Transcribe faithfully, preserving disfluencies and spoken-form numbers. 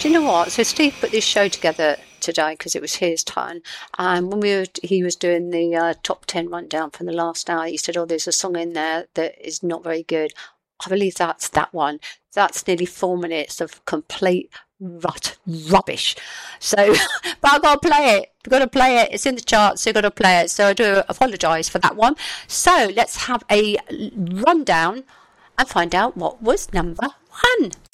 Do you know what? So Steve put this show together today because it was his turn. And when we were, he was doing the uh, top ten rundown from the last hour, he said, oh, there's a song in there that is not very good. I believe that's that one. That's nearly four minutes of complete rut rubbish. So, but I've got to play it. I've got to play it. It's in the charts, so I've got to play it. So I do apologise for that one. So let's have a rundown and find out what was number one.